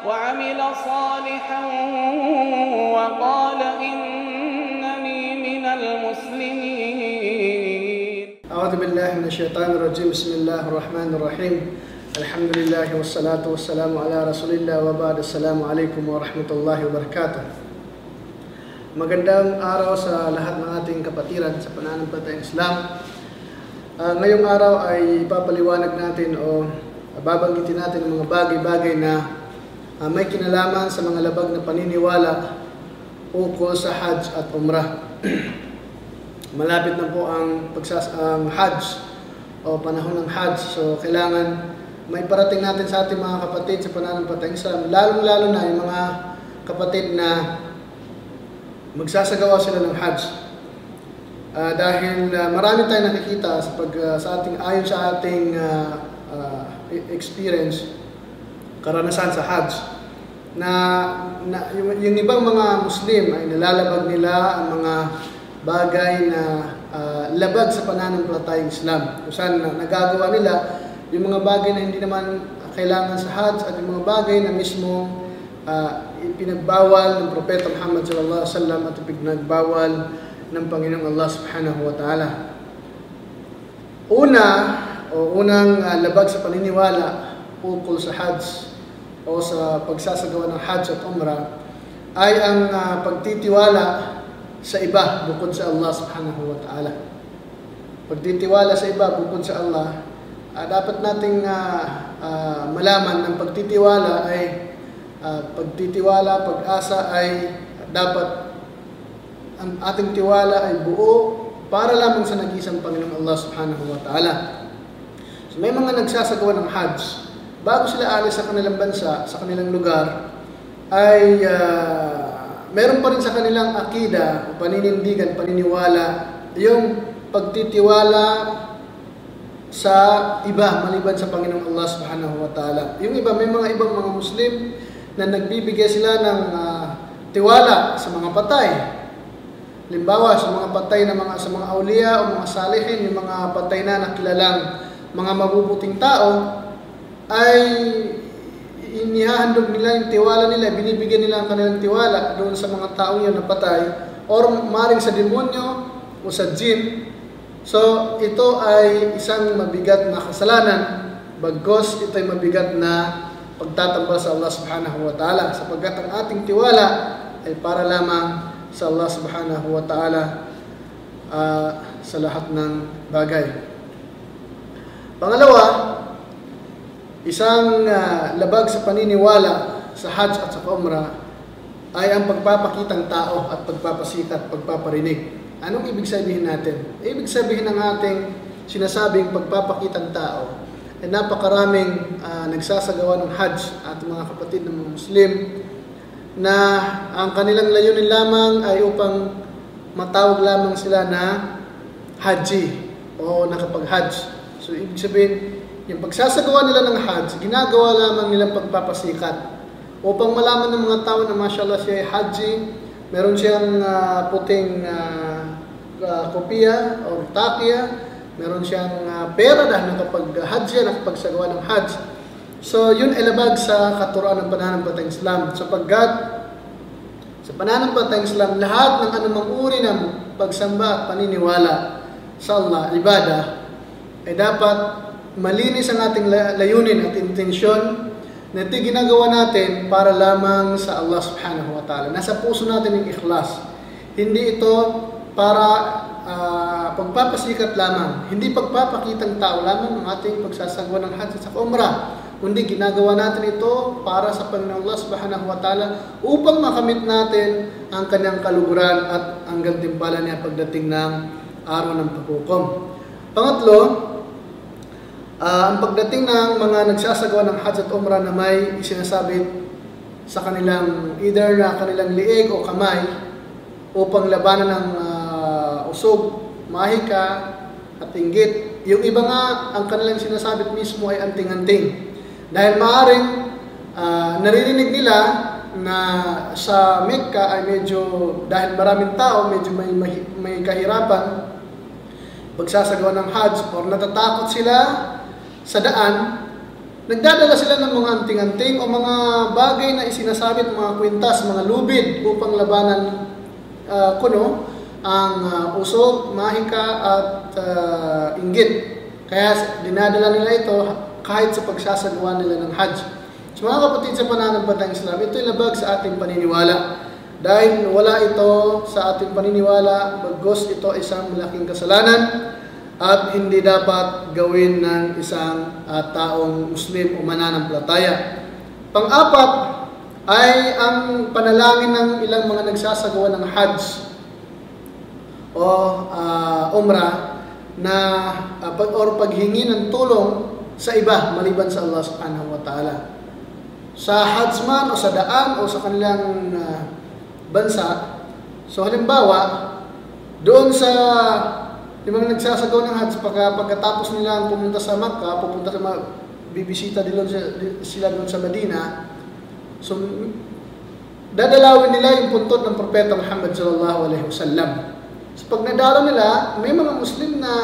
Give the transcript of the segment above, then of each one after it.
وعمل صالحا وقال إنني من المسلمين. أعوذ بالله من الشيطان الرجيم. بسم الله الرحمن الرحيم. الحمد لله والصلاة والسلام على رسول الله وبعد. السلام عليكم ورحمة الله وبركاته. Magandang araw sa lahat ng ating kapatiran sa pananampalatayang Islam. Ngayong araw ay ipapaliwanag natin o babanggitin natin ang mga bagay-bagay na may kinalaman sa mga labag na paniniwala ukol sa Hajj at Umrah. Malapit na po ang Hajj o panahon ng Hajj, so kailangan may parating natin sa ating mga kapatid sa pananampalatayang Islam, lalong-lalo na yung mga kapatid na magsasagawa sila ng Hajj. Dahil marami tayong nakikita ayon sa ating experience, karanasan sa Hajj, na yung ibang mga Muslim ay nalalabag nila ang mga bagay na labag sa pananampalatayang Islam. Kung saan nagagawa nila yung mga bagay na hindi naman kailangan sa Hajj at yung mga bagay na mismo ipinagbawal ng Propeta Muhammad sallallahu alaihi wasallam at ipinagbawal ng Panginoong Allah subhanahu wa ta'ala. Unang labag sa paniniwala ukol sa Hajj o sa pagsasagawa ng Hajj at Umrah ay ang pagtitiwala sa iba bukod sa Allah subhanahu wa ta'ala. Pagtitiwala sa iba bukod sa Allah, dapat nating malaman ng pagtitiwala ay pag-asa ay dapat ang ating tiwala ay buo para lamang sa nag-iisang Panginoong Allah subhanahu wa ta'ala. So may mga nagsasagawa ng Hajj, bago sila alis sa kanilang bansa, sa kanilang lugar, ay meron pa rin sa kanilang akida, paninindigan, paniniwala, yung pagtitiwala sa iba maliban sa Panginoong Allah subhanahu wa ta'ala. Yung iba, may mga ibang mga Muslim na nagbibigay sila ng tiwala sa mga patay. Halimbawa, sa mga patay sa mga awliya o mga salihin, yung mga patay na nakilalang mga mabubuting tao, ay inihahandog nila yung tiwala nila, binibigyan nila ang kanilang tiwala doon sa mga taong yun na patay, or maring sa demonyo o sa jinn. So, ito ay isang mabigat na kasalanan, bagkos ito ay mabigat na pagtatambal sa Allah subhanahu wa ta'ala, sapagkat ang ating tiwala ay para lamang sa Allah subhanahu wa ta'ala sa lahat ng bagay. Pangalawa, isang labag sa paniniwala sa Hajj at sa Umrah ay ang pagpapakitang tao at pagpapasikat, pagpaparinig. Anong ibig sabihin natin? Ibig sabihin ng ating sinasabing pagpapakitang tao ay napakaraming nagsasagawa ng Hajj at mga kapatid ng mga Muslim na ang kanilang layunin lamang ay upang matawag lamang sila na Haji o nakapag-Hajj. So ibig sabihin, yung pagsasagawa nila ng Hajj, ginagawa lamang nilang pagpapasikat upang malaman ng mga tao na mashallah siya ay Haji, meron siyang puting kopiya o takiya, meron siyang pera dahil nakapag-Hajj yan, nakapagsagawa ng Hajj. So yun ay labag sa katuruan ng pananampalatayang Islam, sapagkat sa pananampalatayang Islam, lahat ng anumang uri ng pagsamba at paniniwala sa Allah, ibadah, ay dapat malinis ang ating layunin at intensyon na ito ginagawa natin para lamang sa Allah subhanahu wa ta'ala. Nasa puso natin yung ikhlas. Hindi ito para pagpapasikat lamang, hindi pagpapakitang tao lamang ang ating pagsasagawa ng Hajj at Umrah, kundi ginagawa natin ito para sa Panginoong Allah subhanahu wa ta'ala upang makamit natin ang kanyang kaluguran at ang gantimpala niya pagdating ng araw ng paghukom. Pangatlo, ang pagdating ng mga nagsasagawa ng Hajj at Umrah na may isinasabit sa kanilang either na kanilang liig o kamay upang labanan ng usog, mahika at inggit. Yung iba nga, ang kanilang sinasabit mismo ay anting-anting. Dahil maaaring naririnig nila na sa Mecca ay medyo, dahil maraming tao, medyo may kahirapan pagsasagawa ng Hajj, or natatakot sila sa daan, nagdadala sila ng mga anting-anting o mga bagay na isinasabit, mga kwintas, mga lubid upang labanan kuno ang usog, mahika at inggit. Kaya dinadala nila ito kahit sa pagsasagawa nila ng Hajj. So mga kapatid sa pananampalatayang Islam, ito'y labag sa ating paniniwala. Dahil wala ito sa ating paniniwala, bagos ito isang malaking kasalanan at hindi dapat gawin ng isang taong Muslim o mananampalataya. Pang-apat ay ang panalangin ng ilang mga nagsasagawa ng Hajj o Umrah na paghingi ng tulong sa iba maliban sa Allah subhanahu wa ta'ala. Sa Hajj man o sa daan o sa kanilang bansa, so halimbawa, doon sa yung mga nagsasagawa ng Hajj, pagkatapos nila pumunta sa Makkah, pupunta sa bibisita sila doon sa Medina, so dadalawin nila yung puntot ng Propeta Muhammad sallallahu alaihi wasallam. So pag nadalo nila, may mga Muslim na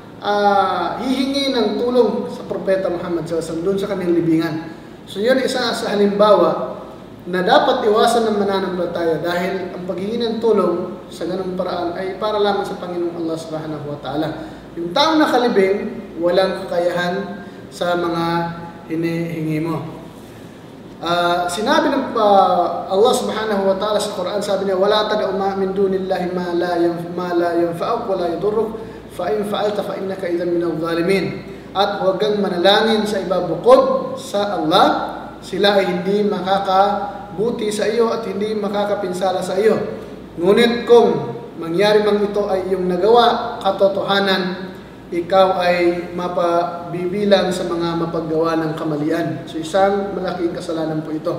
hihingi ng tulong sa Propeta Muhammad sallallahu alaihi wasallam doon sa kanilang libingan. So yun isa sa halimbawa na dapat iwasan ng mananampalataya dahil ang paghingi ng tulong sa ganung paraan ay para lamang sa Panginoong Allah subhanahu wa ta'ala. Yung taong nakalibing, walang kakayahan sa mga hinihingi mo. Sinabi ng Allah subhanahu wa ta'ala sa Quran, sabi niya, "Wala tad'u min dunillahi ma la yanfa'uk wa la yadurruk, fa in fa'alta fa innaka idhan minadh dhalimin." At huwag kang manalangin sa iba bukod sa Allah, sila ay hindi makakabuti sa iyo at hindi makakapinsala sa iyo. Ngunit kung mangyari mang ito ay iyong nagawa, katotohanan, ikaw ay mapabibilang sa mga mapaggawa ng kamalian. So isang malaking kasalanan po ito.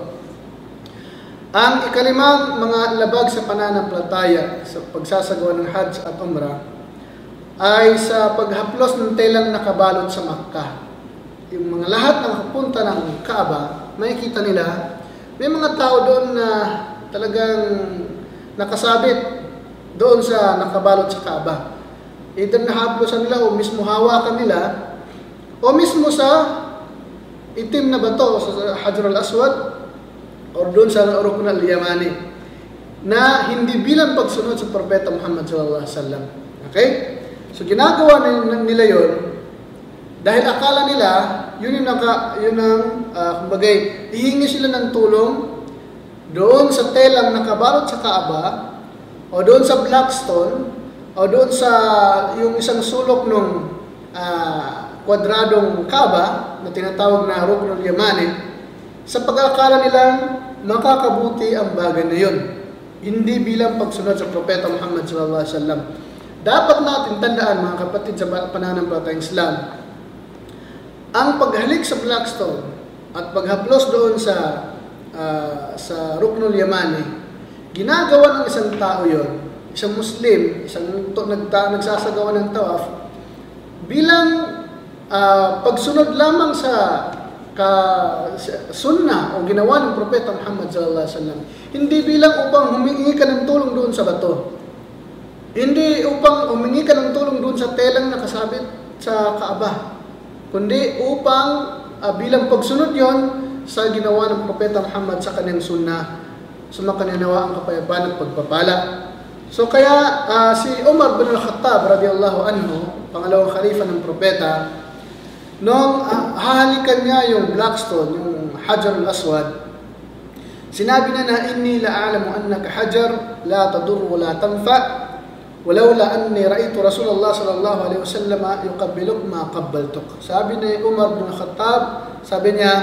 Ang ikalimang mga labag sa pananampalataya sa pagsasagawa ng Hajj at Umrah ay sa paghaplos ng telang nakabalot sa Makkah. Yung mga lahat ng kapunta ng Kaaba, makikita nila, may mga tao doon na talagang nakasabit doon sa nakabalot sa Kaaba. Either nahaplosan nila o mismo hawakan nila o mismo sa itim na bato sa Hajar al-Aswad o doon sa Rukn al-Yamani na hindi bilang pagsunod sa Propeta Muhammad sallallahu alaihi wasallam. Okay? So ginagawa nila yon dahil akala nila yun ang kumbagay, hihingi sila ng tulong doon sa telang nakabalot sa Kaaba o doon sa Blackstone o doon sa yung isang sulok ng kwadradong Kaaba na tinatawag na Rukn al-Yamani, sa pag-akala nilang makakabuti ang bagay na yun, hindi bilang pagsunod sa Propeta Muhammad sallallahu alaihi wasallam. Dapat natin tandaan, mga kapatid sa pananampalatayang Islam, ang paghalik sa Blackstone at paghaplos doon sa Rukn al-Yamani, ginagawa ng isang tao yon, isang Muslim, isang nagsasagawa ng tawaf, bilang pagsunod lamang sa sunnah o ginawa ng Propeta Muhammad sallallahu alaihi wasallam. Hindi bilang upang humingi ka ng tulong doon sa bato. Hindi upang humingi ka ng tulong doon sa telang nakasabit sa Kaaba, kundi upang bilang pagsunod yon sa ginawa ng Propeta Muhammad sa kanyang sunnah, sumakanyanawa ang kapayapaan at pagpapala. So kaya si Umar bin al-Khattab radiyallahu anhu, pangalawang khalifa ng Propeta, nung hahalikan niya yung Blackstone, yung Hajar al-Aswad, sinabi na inni la'alamu annaka hajar la tadur wa la tanfa walawla anni ra'aytu Rasulullah sallallahu alaihi wasallam yuqabbiluk ma qabbaltuk. Sabi ni Umar bin Khattab, sabi niya,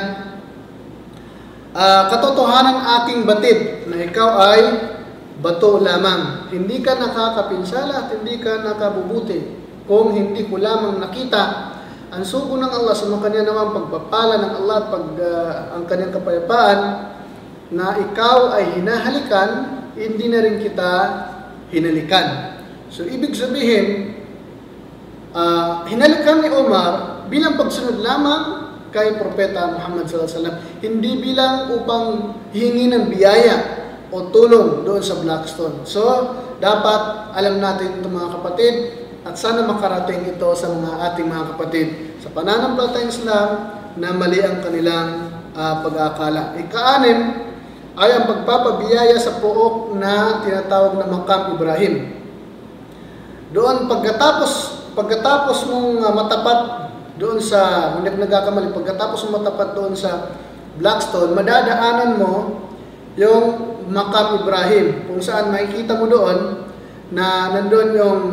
katotohanan aking batid na ikaw ay bato lamang. Hindi ka nakakapinsala at hindi ka nakabubuti kung hindi ko lamang nakita ang sugo ng Allah sa mga kanya naman pagpapala ng Allah at ang kanyang kapayapaan na ikaw ay hinahalikan, hindi na rin kita hinalikan. So ibig sabihin, hinalikan ni Umar bilang pagsunod lamang kay Propeta Muhammad sallallahu alaihi wasallam, hindi bilang upang hingi ng biyaya o tulong doon sa Blackstone. So dapat alam natin ito, mga kapatid, at sana makarating ito sa ating mga kapatid. Sa pananampalatayang Islam, na mali ang kanilang pag-aakala. Ika-6 ay ang pagpapabiyaya sa puok na tinatawag na Maqam Ibrahim. Doon pagkatapos mong matapat doon sa, hindi nagkakamali, pagkatapos mong matapat doon sa Blackstone, madadaanan mo yung Maqam Ibrahim, kung saan makikita mo doon na nandun yung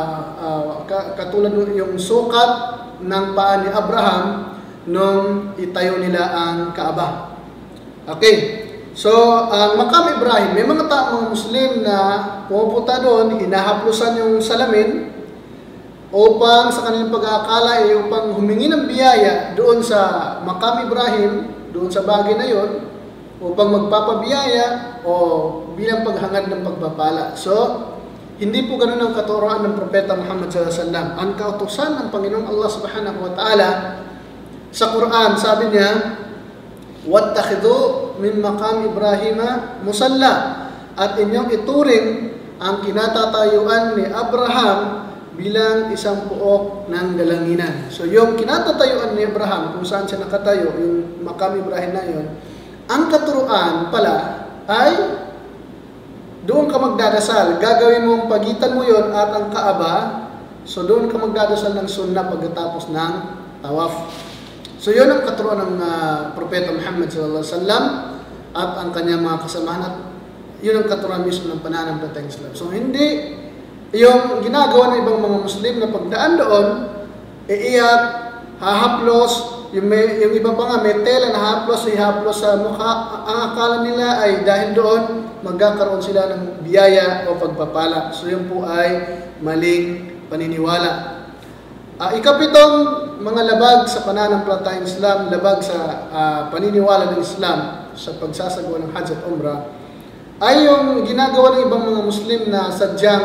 katulad yung sukat ng paa ni Abraham nung itayo nila ang Kaaba. Okay. So, ang Maqam Ibrahim, may mga mga Muslim na pumupunta doon, hinahaplusan yung salamin upang sa kanilang pag-aakala upang humingi ng biyaya doon sa Maqam Ibrahim, doon sa bagay na yon, upang magpapabiyaya o bilang paghangad ng pagpapala. So, hindi po ganun ang katuroan ng Propeta Muhammad SAW. Ang kautusan ng Panginoong Allah Subhanahu wa Ta'ala sa Quran, sabi niya, "Wattakhidhu min maqam Ibrahima musalla." At inyong ituring ang kinatatayuan ni Abraham bilang isang puok ng galanginan. So yung kinatatayuan ni Abraham, kung saan siya nakatayo, yung Maqam Ibrahim na yun, ang katuroan pala ay doon ka magdadasal. Gagawin mo ang pagitan mo yon at ang Kaaba. So doon ka magdadasal ng sunnah pagkatapos ng tawaf. So yun ang katuruan ng Propeta Muhammad sallallahu alaihi wasallam at ang kanyang mga kasamahan, at yun ang katuruan mismo ng pananampalatayang Islam. So hindi yung ginagawa ng ibang mga Muslim na pagdaan doon, iiyak, hahaplos, yung iba pa nga may tela na ihaplos sa mukha. Ang akala nila ay dahil doon magkakaroon sila ng biyaya o pagpapala. So yun po ay maling paniniwala. Ikapitong mga labag sa pananampalatayang Islam, labag sa paniniwala ng Islam sa pagsasagawa ng Hajj at Umrah, ay yung ginagawa ng ibang mga Muslim na sadyang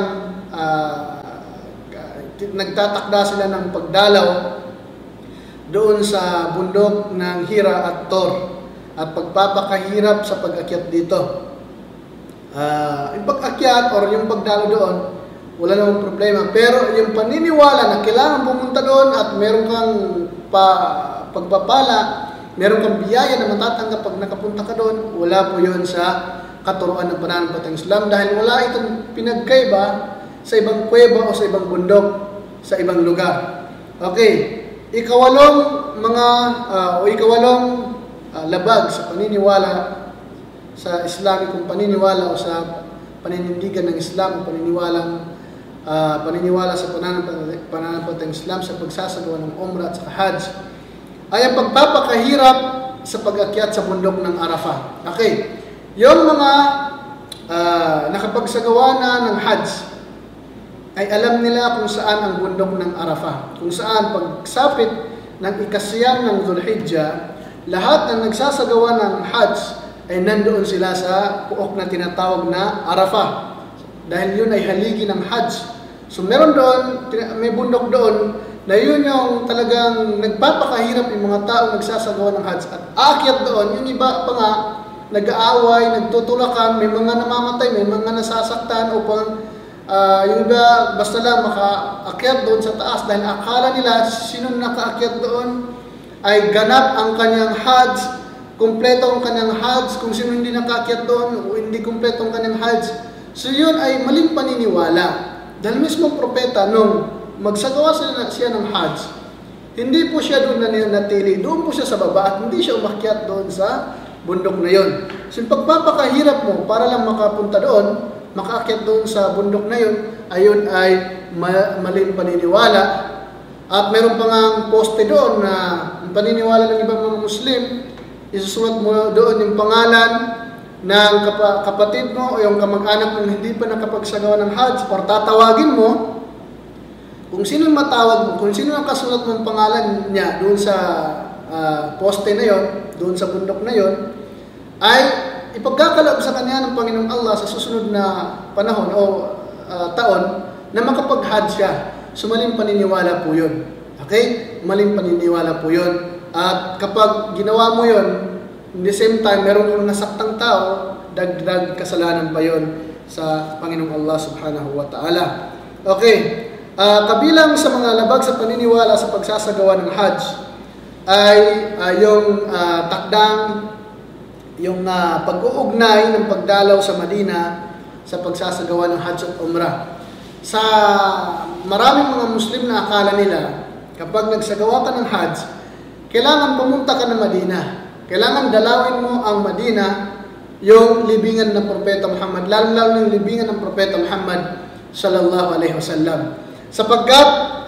nagtatakda sila ng pagdalaw doon sa bundok ng Hira at Tor at pagpapakahirap sa pag-akyat dito. Yung pag-akyat or yung pagdalaw doon, wala namang problema. Pero yung paniniwala na kailangan pumunta doon at meron kang pagpapala, meron kang biyaya na matatanggap pag nakapunta ka doon, wala po yun sa katuruan ng pananampalatayang Islam dahil wala itong pinagkaiba sa ibang kuweba o sa ibang bundok, sa ibang lugar. Okay. Ikawalong labag sa paniniwala sa Islamikong paniniwala o sa paninindigan ng Islam o paniniwala sa pananampalatayang Islam sa pagsasagawa ng Umrah at sa Hajj ay ang pagpapakahirap sa pag-akyat sa bundok ng Arafah. Okay. Yung mga nakapagsagawa na ng Hajj ay alam nila kung saan ang bundok ng Arafah. Kung saan pagsapit ng ikasiyam ng Dhul-Hijjah, lahat ng nagsasagawa ng Hajj ay nandoon sila sa puok na tinatawag na Arafah. Dahil yun ay haligi ng Hajj. So meron doon, may bundok doon na yun yung talagang nagpapakahirap yung mga taong nagsasagawa ng Hajj. At aakyat doon, yung iba pa nga, nag-aaway, nagtutulakan, may mga namamatay, may mga nasasaktan upang yung iba basta lang makaakyat doon sa taas dahil akala nila sinong nakaakyat doon ay ganap ang kanyang Hajj, kumpleto ang kanyang Hajj. Kung sino hindi nakaakyat doon o hindi kumpleto ang kanyang Hajj, so yun ay maling paniniwala. Dahil mismo propeta nung magsagawa siya ng Hajj, hindi po siya doon nanatili, doon po siya sa baba at hindi siya umakyat doon sa bundok na yun. So yung pagpapakahirap mo para lang makapunta doon, makaakyat doon sa bundok na yun, ayun ay maling paniniwala. At meron pa nga poste doon na paniniwala ng ibang mga Muslim, isusulat mo doon yung pangalan ng kapatid mo o yung kamag-anak ng hindi pa nakapagsagawa ng Hajj, or tatawagin mo kung sino yung matawag mo, kung sino ang kasulat mong pangalan niya doon sa poste na yon, doon sa bundok na yon, ay ipagkakaloob sa kanya ng Panginoong Allah sa susunod na panahon o taon na makapag-Hajj siya. So maling paniniwala po yun. Okay? Maling paniniwala po yun. At kapag ginawa mo yun, in the same time, meron kang nasaktang tao, dagdag kasalanan pa yun sa Panginoong Allah subhanahu wa ta'ala. Okay. Kabilang sa mga labag sa paniniwala sa pagsasagawa ng Hajj ay yung takdang yung pag-uugnay ng pagdalaw sa Madina sa pagsasagawa ng Hajj at Umrah. Sa maraming mga Muslim na akala nila, kapag nagsagawa ka ng Hajj, kailangan pumunta ka ng Madina. Kailangan dalawin mo ang Madina, yung libingan ng Propeta Muhammad, lalo yung libingan ng Propeta Muhammad sallallahu alaihi wasallam. Sapagkat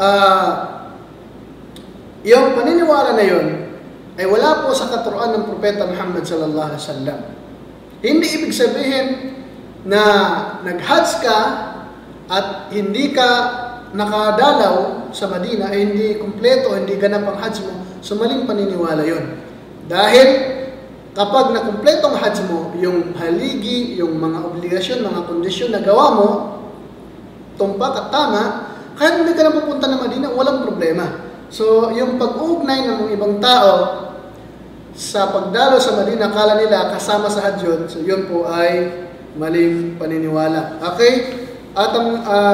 yung paniniwala na yun ay wala po sa katuruan ng Propeta Muhammad sallallahu alaihi wasallam. Hindi ibig sabihin na nag-Hajj ka at hindi ka nakadalaw sa Madina ay hindi kumpleto, hindi ganap ang Hajj mo. So maling paniniwala yun. Dahil kapag nakumpleto ang Hajj mo, yung haligi, yung mga obligasyon, mga kondisyon na gawa mo, tumpak at tama, kahit hindi ka na pupunta ng Madina, walang problema. So, yung pag-uugnay ng mga ibang tao sa pagdalo sa Madina, akala nila kasama sa Hajj yun. So, yun po ay maling paniniwala. Okay? At ang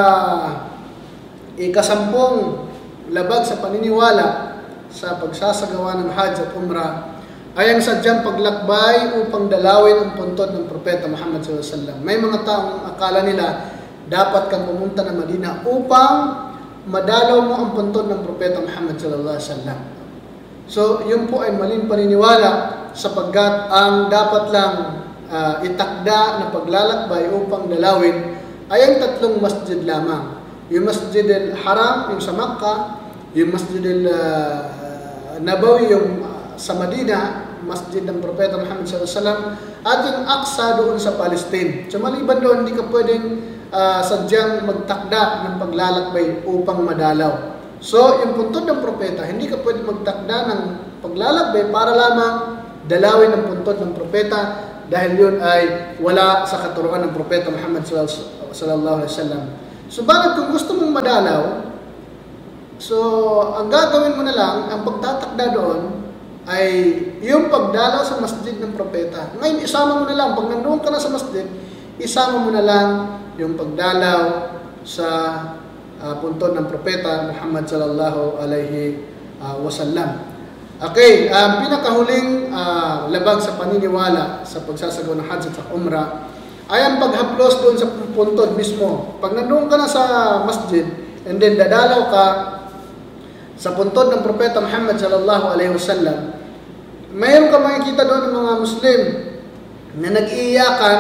ikasampung labag sa paniniwala sa pagsasagawa ng Hajj at Umrah ay ang sadyang paglakbay upang dalawin ang puntod ng Propeta Muhammad sallallahu alaihi wasallam. May mga taong akala nila dapat kang pumunta ng Madina upang madalaw mo ang puntod ng Propeta Muhammad sallallahu alaihi wasallam. So, yun po ay maling paniniwala sapagkat ang dapat lang itakda na paglalakbay upang dalawin ay ang tatlong masjid lamang. Yung Masjid al-Haram, yung sa Makkah, yung Masjid al-Nabawi, yung sa Madina, masjid ng Propeta Muhammad sallallahu alaihi wasallam, at yung Aqsa doon sa Palestine. So maliban doon, hindi ka pwedeng sadyang magtakda ng paglalakbay upang madalaw. So, yung puntod ng Propeta, hindi ka pwedeng magtakda ng paglalakbay para lamang dalawin ang puntod ng Propeta dahil yun ay wala sa katuruan ng Propeta Muhammad sallallahu alaihi wasallam. So, bakit kung gusto mong madalaw, so, ang gagawin mo na lang, ang pagtatakda doon, ay yung pagdalaw sa masjid ng Propeta. Ngayon, isama mo na lang, pag nandoon ka na sa masjid, isama mo na lang yung pagdalaw sa puntod ng Propeta Muhammad sallallahu alaihi wasallam. Okay, ang pinakahuling labag sa paniniwala sa pagsasagawa ng Hajj at Umrah ay ang paghaplos doon sa puntod mismo. Pag nandoon ka na sa masjid and then dadalaw ka sa puntod ng Propeta Muhammad sallallahu alaihi wasallam, mayroon ka makikita doon ng mga Muslim na nag-iiyakan,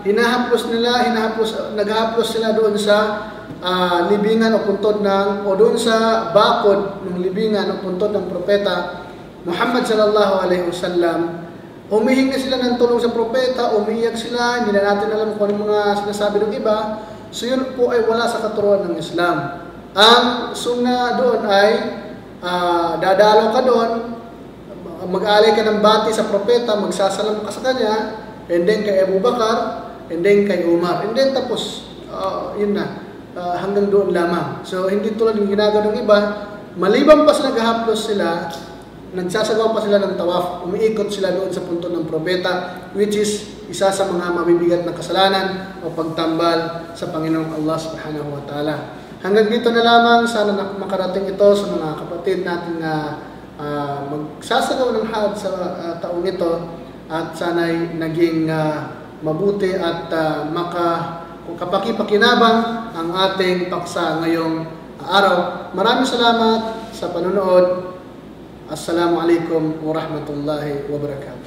naghahaplos sila doon sa libingan o puntod o doon sa bakod ng libingan o puntod ng Propeta Muhammad sallallahu alaihi wasallam. Humihingi sila ng tulong sa Propeta, umiiyak sila, hindi na natin alam kung ano mga sinasabi ng iba. So yun po ay wala sa katuruan ng Islam. Ang sunna doon ay dadalaw ka doon, mag-alay ka ng bati sa Propeta, magsasalam ka sa kanya, and then kay Abu Bakar, and then kay Umar, and then tapos, yun na, hanggang doon lamang. So, hindi tulad ng ginagawa ng iba, maliban pa sa naghahaplos sila, nagsasagawa pa sila ng tawaf, umiikot sila doon sa punto ng Propeta, which is isa sa mga mabibigat na kasalanan o pagtambal sa Panginoong Allah subhanahu wa ta'ala. Hanggang dito na lamang, sana makarating ito sa mga kapatid natin na magsasagawa ng Hajj sa taong ito at sana'y naging mabuti at kapakipakinabang ang ating paksa ngayong araw. Maraming salamat sa panonood. Assalamualaikum warahmatullahi wabarakatuh.